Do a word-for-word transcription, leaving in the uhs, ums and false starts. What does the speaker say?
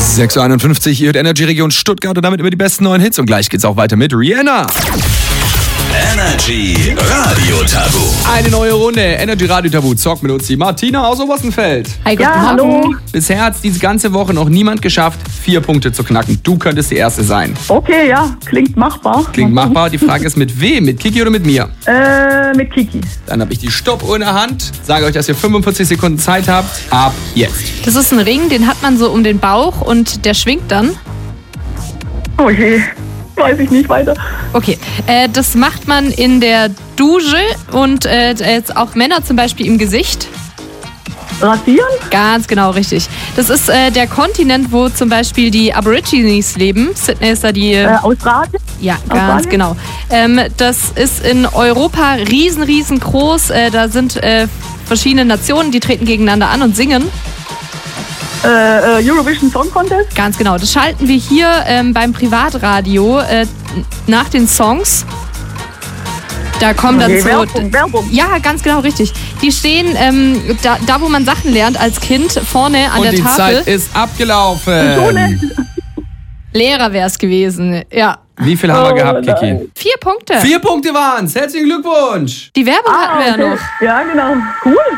sechs Uhr einundfünfzig, ihr hört Energy Region Stuttgart und damit immer die besten neuen Hits. Und gleich geht's auch weiter mit Rihanna. Energy Radio Tabu. Eine neue Runde. Energy Radio Tabu. Zockt mit uns die Martina aus Oberstenfeld. Hi, guten Ja, Morgen. hallo. Bisher hat es diese ganze Woche noch niemand geschafft, vier Punkte zu knacken. Du könntest die Erste sein. Okay, ja, klingt machbar. Klingt machbar. Die Frage ist, mit wem? Mit Kiki oder mit mir? Äh, mit Kiki. Dann habe ich die Stoppuhr in der Hand. Sage euch, dass ihr fünfundvierzig Sekunden Zeit habt. Ab jetzt. Das ist ein Ring, den hat man so um den Bauch und der schwingt dann. Oh je, weiß ich nicht weiter. Okay, äh, das macht man in der Dusche und äh, jetzt auch Männer zum Beispiel im Gesicht. Rasieren? Ganz genau, richtig. Das ist äh, der Kontinent, wo zum Beispiel die Aborigines leben. Sydney ist da die... Äh, Australien? Ja, ganz Australien? genau. Ähm, das ist in Europa riesen, riesengroß. Äh, da sind äh, verschiedene Nationen, die treten gegeneinander an und singen. Äh, äh, Eurovision Song Contest? Ganz genau. Das schalten wir hier ähm, beim Privatradio äh, nach den Songs. Da kommen dann Okay, so... Werbung, Werbung. Ja, ganz genau, richtig. Die stehen ähm, da, da, wo man Sachen lernt als Kind, vorne an Und der die Tafel. Zeit ist abgelaufen. So ne? Lehrer wäre es gewesen. Ja. Wie viel haben wir Oh, gehabt, Kiki? nein. Vier Punkte. Vier Punkte waren's. Herzlichen Glückwunsch. Die Werbung hatten wir ja okay. noch. Ja, genau. Cool.